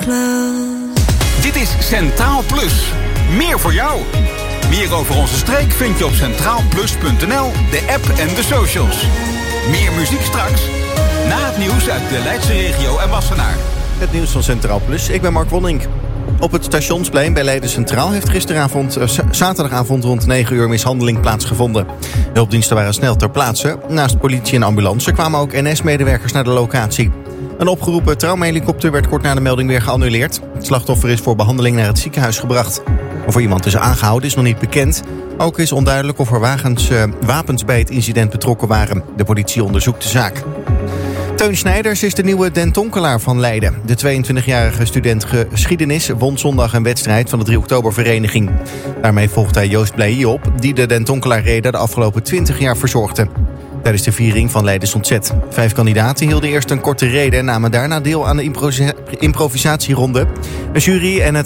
close. Dit is Centraal Plus. Meer voor jou. Meer over onze streek vind je op centraalplus.nl, de app en de socials. Meer muziek straks. Na het nieuws uit de Leidse regio en Wassenaar. Het nieuws van Centraal Plus. Ik ben Mark Wonning. Op het Stationsplein bij Leiden Centraal heeft zaterdagavond rond 9 uur mishandeling plaatsgevonden. Hulpdiensten waren snel ter plaatse. Naast politie en ambulance kwamen ook NS-medewerkers naar de locatie. Een opgeroepen traumahelikopter werd kort na de melding weer geannuleerd. Het slachtoffer is voor behandeling naar het ziekenhuis gebracht. Of er iemand is aangehouden is nog niet bekend. Ook is onduidelijk of er wapens bij het incident betrokken waren. De politie onderzoekt de zaak. Teun Snijders is de nieuwe Dentonkelaar van Leiden. De 22-jarige student geschiedenis won zondag een wedstrijd van de 3 oktobervereniging. Daarmee volgt hij Joost Blailly op, die de Dentonkelaar-reden de afgelopen 20 jaar verzorgde. Tijdens de viering van Leidens Ontzet. 5 kandidaten hielden eerst een korte reden en namen daarna deel aan de improvisatieronde. Een jury en het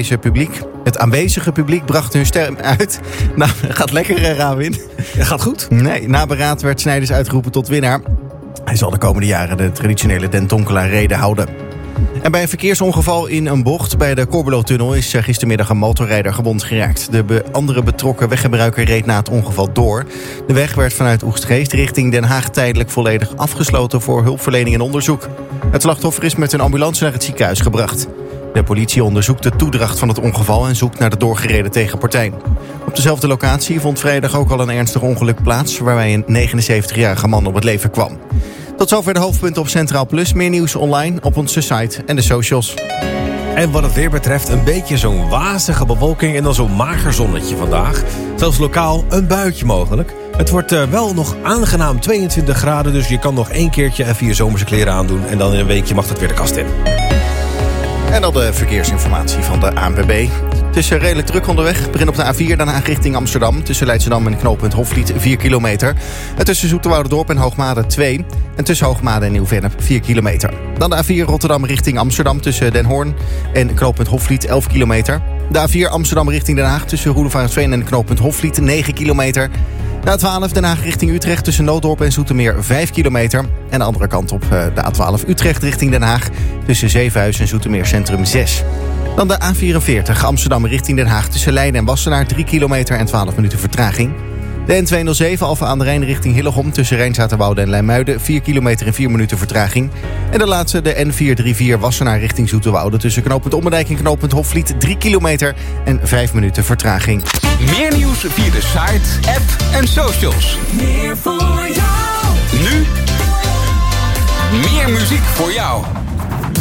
aanwezige publiek brachten hun stem uit. Nou, gaat lekker, Rawin. Gaat goed? Nee, na beraad werd Snijders uitgeroepen tot winnaar. Hij zal de komende jaren de traditionele Dentonkelaar-reden houden. En bij een verkeersongeval in een bocht bij de Corbelotunnel is gistermiddag een motorrijder gewond geraakt. De andere betrokken weggebruiker reed na het ongeval door. De weg werd vanuit Oegstgeest richting Den Haag tijdelijk volledig afgesloten voor hulpverlening en onderzoek. Het slachtoffer is met een ambulance naar het ziekenhuis gebracht. De politie onderzoekt de toedracht van het ongeval en zoekt naar de doorgereden tegenpartij. Op dezelfde locatie vond vrijdag ook al een ernstig ongeluk plaats, waarbij een 79-jarige man om het leven kwam. Tot zover de hoofdpunten op Centraal Plus. Meer nieuws online op onze site en de socials. En wat het weer betreft een beetje zo'n wazige bewolking en dan zo'n mager zonnetje vandaag. Zelfs lokaal een buitje mogelijk. Het wordt wel nog aangenaam 22 graden, dus je kan nog 1 keertje even je zomerse kleren aandoen. En dan in een weekje mag het weer de kast in. En dan de verkeersinformatie van de ANWB. Het is redelijk druk onderweg. Begin op de A4, daarna richting Amsterdam. Tussen Leidschendam en knooppunt Hofvliet 4 kilometer. En tussen Zoeterwouderdorp en Hoogmade 2. En tussen Hoogmade en Nieuw-Vennep 4 kilometer. Dan de A4 Rotterdam richting Amsterdam tussen Den Hoorn en knooppunt Hofvliet 11 kilometer. De A4 Amsterdam richting Den Haag tussen Roelevarensveen en knooppunt Hofvliet 9 kilometer. De A12 Den Haag richting Utrecht tussen Nooddorp en Zoetermeer 5 kilometer. En de andere kant op de A12 Utrecht richting Den Haag tussen Zevenhuizen en Zoetermeer Centrum 6. Dan de A44 Amsterdam richting Den Haag tussen Leiden en Wassenaar 3 kilometer en 12 minuten vertraging. De N207 Alphen aan de Rijn richting Hillegom tussen Rijnzaterwoude en Leimuiden 4 kilometer en 4 minuten vertraging. En de laatste de N434 Wassenaar richting Zoeterwoude tussen knooppunt Ommerdijk en knooppunt Hofvliet 3 kilometer en 5 minuten vertraging. Meer nieuws via de site, app en socials. Meer voor jou. Nu meer muziek voor jou.